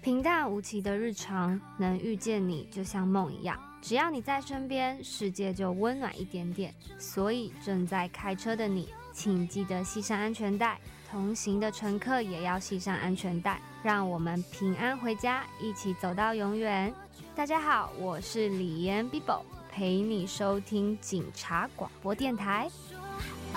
平淡无奇的日常，能遇见你就像梦一样。只要你在身边，世界就温暖一点点。所以正在开车的你，请记得系上安全带，同行的乘客也要系上安全带，让我们平安回家，一起走到永远。大家好，我是李妍 Bibo， 陪你收听警察广播电台。